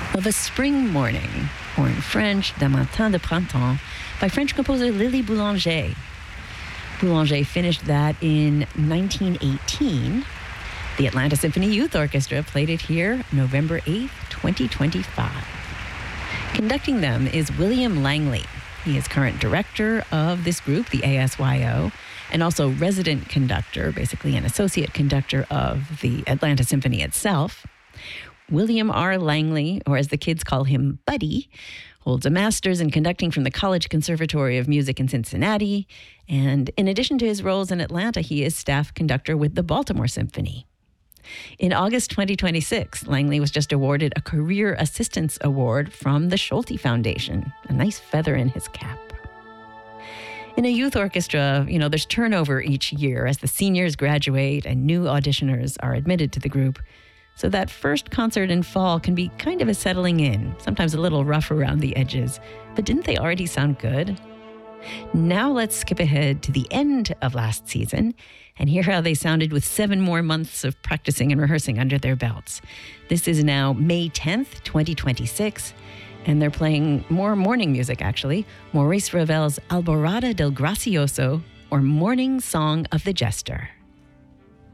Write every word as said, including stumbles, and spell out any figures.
of A Spring Morning, or in French, D'un matin de printemps, by French composer Lily Boulanger. Boulanger finished that in nineteen eighteen. The Atlanta Symphony Youth Orchestra played it here November eighth, twenty twenty-five. Conducting them is William Langley. He is current director of this group, the A S Y O, and also resident conductor, basically an associate conductor of the Atlanta Symphony itself. William R. Langley, or as the kids call him, Buddy, holds a master's in conducting from the College Conservatory of Music in Cincinnati. And in addition to his roles in Atlanta, he is staff conductor with the Baltimore Symphony. In August twenty twenty-six, Langley was just awarded a Career Assistance Award from the Schulte Foundation, a nice feather in his cap. In a youth orchestra, you know, there's turnover each year as the seniors graduate and new auditioners are admitted to the group. So that first concert in fall can be kind of a settling in, sometimes a little rough around the edges. But didn't they already sound good? Now let's skip ahead to the end of last season and hear how they sounded with seven more months of practicing and rehearsing under their belts. This is now May tenth, twenty twenty-six, and they're playing more morning music, actually. Maurice Ravel's Alborada del Gracioso, or Morning Song of the Jester.